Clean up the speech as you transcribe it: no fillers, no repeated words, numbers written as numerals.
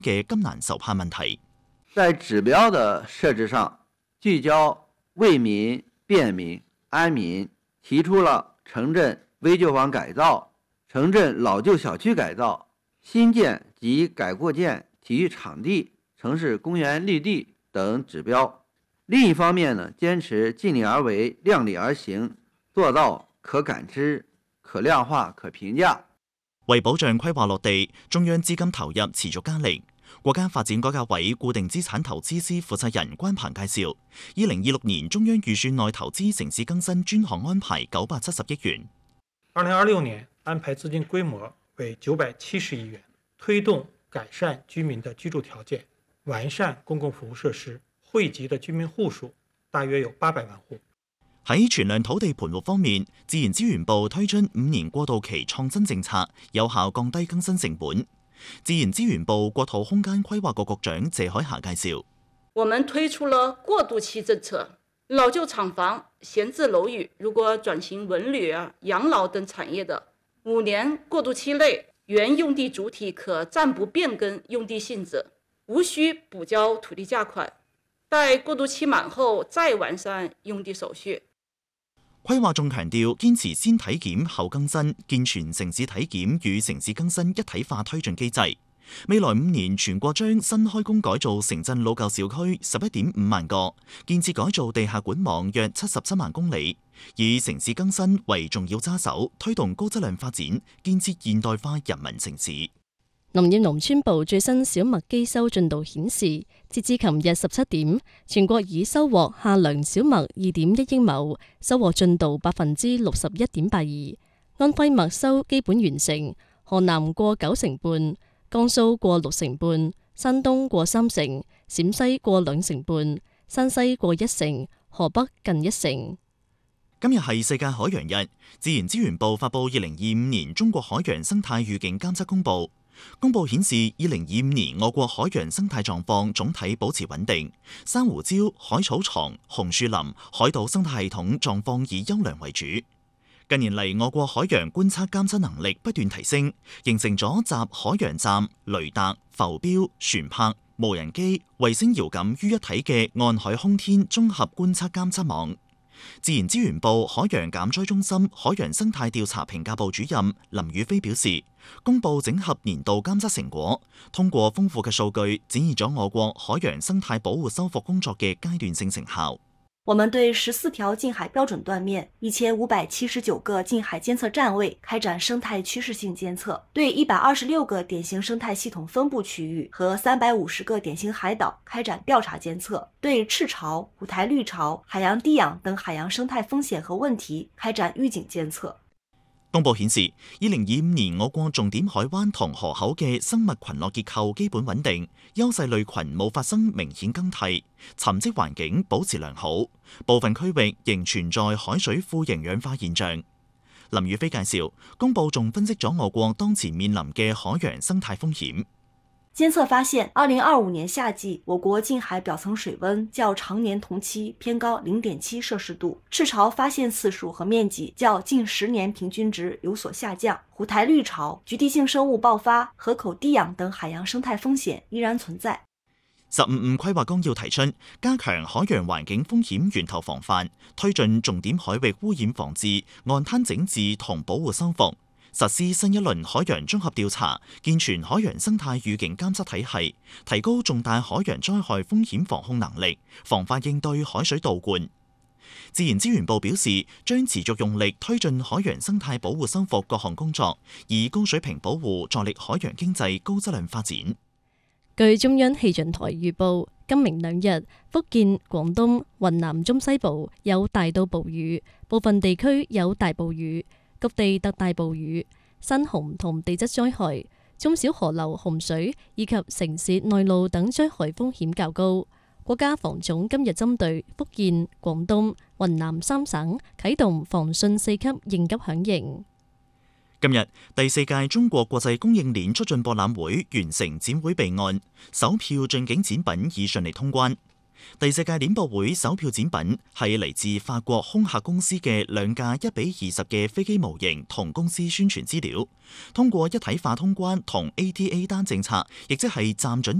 嘅金難受怕問題。 在指標的設置上，聚焦為民、便民、安民，提出了城鎮危舊房改造、城鎮老舊小區改造、新建及改擴建體育場地、城市公園綠地等指標。另一方面呢，堅持盡力而為、量力而行，做到可感知、可量化、可評價。 為保障規劃落地，中央資金投入持續加力。國家發展改革委固定資產投資司負責人關鵬介紹，2026年中央預算內投資城市更新專項安排970億元。 2026年安排資金規模為970億元，推動改善居民的居住條件，完善公共服務設施，惠及的居民戶數大約有800萬戶。 喺存量土地盤活方面，自然資源部推出5年過渡期創新政策，有效降低更新成本。自然資源部國土空間規劃局局長謝海霞介紹， 我們推出了過渡期政策，老舊廠房、閒置樓宇如果轉型文旅、養老等產業的，5年過渡期內，原用地主體可暫不變更用地性質，無需補交土地價款，待過渡期滿後再完善用地手續。 規劃仲強調堅持先體檢後更新，健全城市體檢與城市更新一體化推進機制。未來5年全國將新開工改造城鎮老舊小區11.5萬個，建設改造地下管網約77萬公里，以城市更新為重要揸手，推動高質量發展，建設現代化人民城市。 林業農村部最新小麥機收進度顯示，截至琴日17點，全國已收穫夏糧小麥2.1億畝，收穫進度61.82%。安徽麥收基本完成，河南過95%，江蘇過60%，山東過30%，陝西過2成半，山西過1成，河北近1成。 今日係世界海洋日，自然資源部發布2025年中國海洋生態預警監測公佈。公佈顯示，2025年我國海洋生態狀況總體保持穩定，珊瑚礁、海草床、紅樹林、海島生態系統狀況以優良為主。近年嚟，我國海洋觀測監測能力不斷提升，形成咗集海洋站、雷達、浮標、船舶、無人機、衛星遙感於一體嘅岸海空天綜合觀測監測網。自然資源部海洋減災中心海洋生態調查評價部主任林宇飛表示，公布整合年度監測成果，通過豐富嘅數據，展現咗我國海洋生態保護修復工作嘅階段性成效。 我們對14條近海標準斷面、1579個近海監測站位開展生態趨勢性監測，對126個典型生態系統分布區域和350個典型海島開展調查監測，對赤潮、虎台綠潮、海洋低氧等海洋生態風險和問題開展預警監測。 公佈顯示，2025年我國重點海灣同河口嘅生物群落結構基本穩定，優勢類群冇發生明顯更替，沉積環境保持良好，部分區域仍存在海水富營養化現象。林宇飛介紹，公佈仲分析咗我國當前面臨嘅海洋生態風險。 監測發現，2025年夏季，我國近海表層水溫較常年同期偏高0.7攝氏度，赤潮發現次數和面積較近10年平均值有所下降，虎台綠潮、局地性生物爆發、河口低氧等海洋生態風險依然存在。 15規劃綱要提出，加強海洋環境風險源頭防範，推進重點海域污染防治、岸灘整治同保護修復。實施新一輪海洋綜合調查，健全海洋生態預警監測體系，提高重大海洋災害風險防控能力，防範應對海水倒灌。自然資源部表示，將持續用力推進海洋生態保護修復各項工作，以高水平保護助力海洋經濟高質量發展。 據中央氣象台預報，今明2日，福建、廣東、雲南中西部有大到暴雨，部分地區有大暴雨。局地特大暴雨、山洪同地質災害、中小河流洪水以及城市內澇等災害風險較高。國家防總今日針對福建、廣東、雲南3省啟動防汛4級應急響應。 今日第4屆中國國際供應鏈促進博覽會完成展會備案，首票進境展品已順利通關。 第四屆鏈博會首票展品係嚟自法國空客公司嘅2架1:20嘅飛機模型同公司宣傳資料，通過一體化通關同 ATA 單政策，亦即係暫准